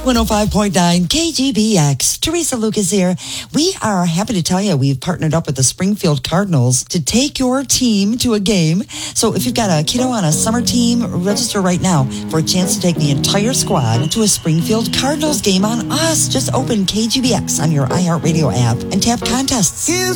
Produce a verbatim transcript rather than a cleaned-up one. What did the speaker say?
one oh five point nine K G B X. Teresa Lucas here. We are happy to tell you we've partnered up with the Springfield Cardinals to take your team to a game. So if you've got a kiddo on a summer team, register right now for a chance to take the entire squad to a Springfield Cardinals game on us. Just open K G B X on your iHeartRadio app and tap contests.